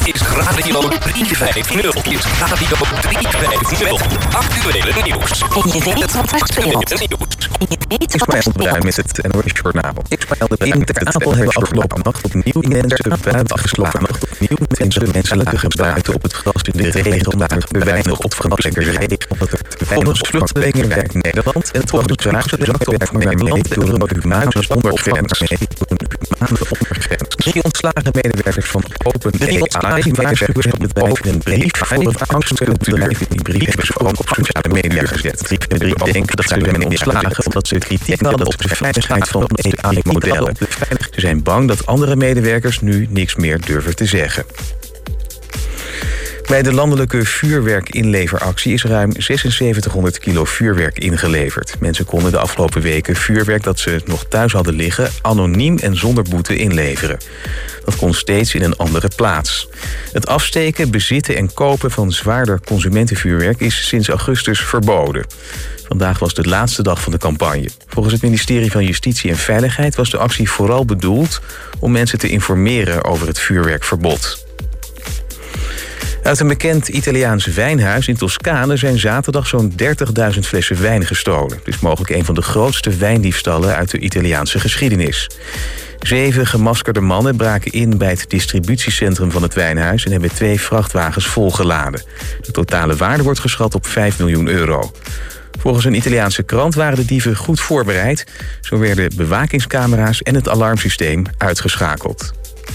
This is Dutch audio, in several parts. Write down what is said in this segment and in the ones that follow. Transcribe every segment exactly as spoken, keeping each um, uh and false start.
is Radio driehonderdvijftig. Is Radio driehonderdvijftig. Actuele nieuws. En je weet wat er speelt. En je weet wat er speelt. Met het N O S-journaal. Ismaël de Bruin ter Apel hebben afgelopen nacht opnieuw mensen buiten afgeslagen. Nacht opnieuw mensen mensen lagen buiten op het gras in de regen om daar bewijzen op verwachtingsregen. Omdat er te weinig vluchtelingen werkt in Nederland. En het was een zwaarste zakwerk van Nederland door een humane ondergrens. Drie ontslagen medewerkers van Open Drie ontslagen medewerkers van het bedrijf in een brief voor een angstelijk bedrijf in die brief hebben ze ook op sociale media gezet. Drie denken dat ze werden ontslagen omdat ze kritiek hadden op de veiligheid van de A I-modellen. Ze zijn bang dat andere medewerkers nu niks meer durven te zeggen. Bij de landelijke vuurwerkinleveractie is ruim zesenzeventighonderd kilo vuurwerk ingeleverd. Mensen konden de afgelopen weken vuurwerk dat ze nog thuis hadden liggen anoniem en zonder boete inleveren. Dat kon steeds in een andere plaats. Het afsteken, bezitten en kopen van zwaarder consumentenvuurwerk is sinds augustus verboden. Vandaag was de laatste dag van de campagne. Volgens het ministerie van Justitie en Veiligheid was de actie vooral bedoeld om mensen te informeren over het vuurwerkverbod. Uit een bekend Italiaans wijnhuis in Toscane zijn zaterdag zo'n dertigduizend flessen wijn gestolen. Het is mogelijk een van de grootste wijndiefstallen uit de Italiaanse geschiedenis. Zeven gemaskerde mannen braken in bij het distributiecentrum van het wijnhuis en hebben twee vrachtwagens volgeladen. De totale waarde wordt geschat op vijf miljoen euro. Volgens een Italiaanse krant waren de dieven goed voorbereid. Zo werden bewakingscamera's en het alarmsysteem uitgeschakeld.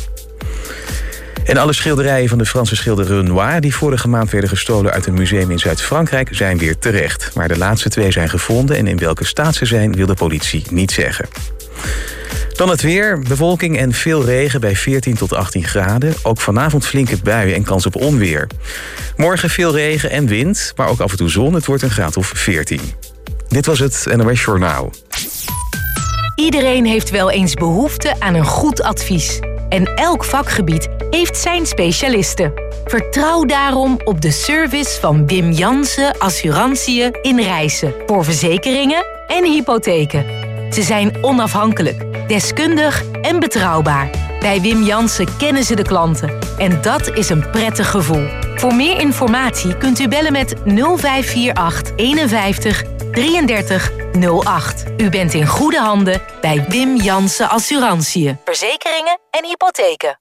En alle schilderijen van de Franse schilder Renoir die vorige maand werden gestolen uit een museum in Zuid-Frankrijk zijn weer terecht. Maar de laatste twee zijn gevonden en in welke staat ze zijn wil de politie niet zeggen. Dan het weer, bewolking en veel regen bij veertien tot achttien graden. Ook vanavond flinke buien en kans op onweer. Morgen veel regen en wind, maar ook af en toe zon. Het wordt een graad of veertien. Dit was het N O S Journaal. Iedereen heeft wel eens behoefte aan een goed advies. En elk vakgebied heeft zijn specialisten. Vertrouw daarom op de service van Wim Jansen Assurantiën in Rijssen. Voor verzekeringen en hypotheken. Ze zijn onafhankelijk, deskundig en betrouwbaar. Bij Wim Jansen kennen ze de klanten. En dat is een prettig gevoel. Voor meer informatie kunt u bellen met nul vijf vier acht eenenvijftig drieëndertig nul acht. U bent in goede handen bij Wim Jansen Assurantiën. Verzekeringen en hypotheken.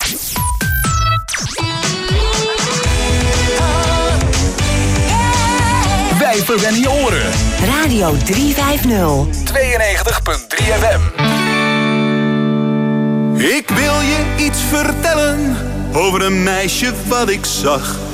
Wij verwennen je oren. Radio driehonderdvijftig. tweeënnegentig komma drie F M. Ik wil je iets vertellen over een meisje wat ik zag.